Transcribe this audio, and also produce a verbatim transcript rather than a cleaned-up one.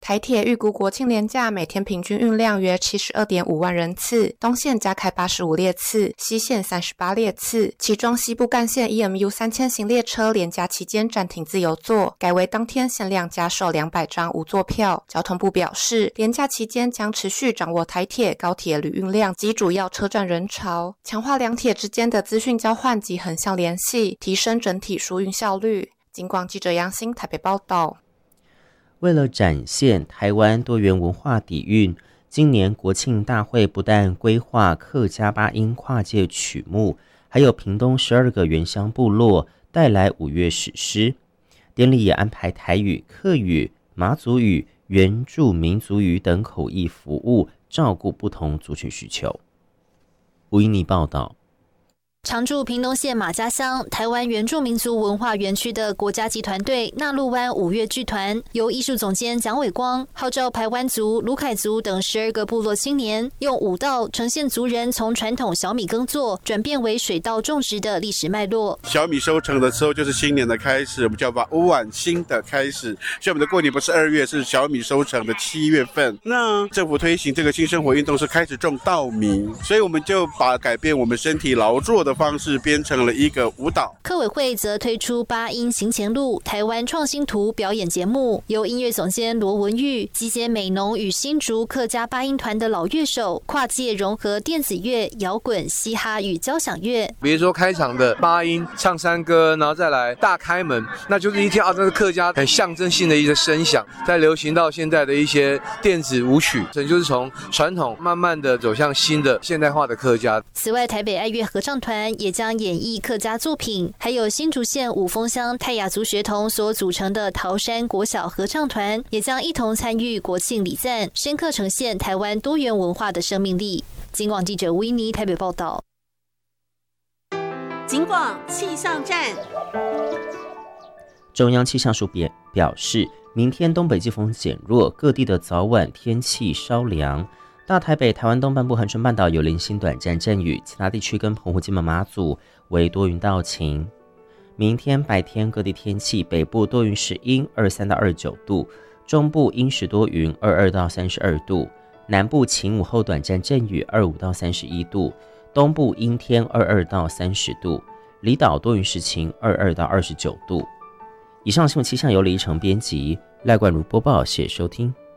台铁预估国庆连假每天平均运量约 七十二点五万人次，东线加开八十五列次，西线三十八列次，其中西部干线 E M U 三千 型列车连假期间暂停自由座，改为当天限量加售两百张无座票。交通部表示，连假期间将持续掌握台铁、高铁旅运量及主要车站人潮，强化两铁之间的资讯交换及横向联系，提升整体疏运效率。警广记者杨欣台北报道。 为了展现台湾多元文化底蕴，今年国庆大会不但规划客家八音跨界曲目，还有屏东十二个原乡部落带来五月史诗。典礼也安排台语、客语、马祖语、原住民族语等口译服务，照顾不同族群需求。吴英妮报道。 常驻屏东县马家乡台湾原住民族文化园区的国家级团队纳鹿湾五月剧团，由艺术总监蒋伟光号召排湾族、鲁凯族等十二个部落青年，用舞蹈呈现族人从传统小米耕作转变为水稻种植的历史脉络。 小米收成的时候就是新年的开始，我们叫把乌晚新的开始。所以我们的过年不是二月，是小米收成的七月份。那政府推行这个新生活运动是开始种稻米，所以我们就把改变我们身体劳作的方式编成了一个舞蹈。 客委会则推出八音行前路台湾创新图表演节目，由音乐总监罗文玉集结美浓与新竹客家八音团的老乐手，跨界融合电子乐、摇滚、嘻哈与交响乐。 比如说开场的八音唱山歌，然后再来大开门，那就是一听啊，这是客家很象征性的一些声响，再流行到现在的一些电子舞曲，这就是从传统慢慢的走向新的现代化的客家。 此外，台北爱乐合唱团也将演绎客家作品，还有新竹县五峰乡泰雅族学童所组成的桃山国小合唱团，也将一同参与国庆礼赞，深刻呈现台湾多元文化的生命力。警广记者维尼台北报道。 警广气象站。 中央气象署表示，明天东北季风减弱，各地的早晚天气稍凉。大台北、台湾东半部、恒春半岛有零星短暂阵雨，其他地区跟澎湖、金门、马祖为多云到晴。明天白天各地天气，北部多云时阴，二十三到二十九度；中部阴时多云，二十二到三十二度；南部晴午后短暂阵雨，二十五到三十一度；东部阴天，二十二到三十度；离岛多云时晴，二十二到二十九度。以上新闻气象由李依晨编辑，赖冠如播报，谢谢收听。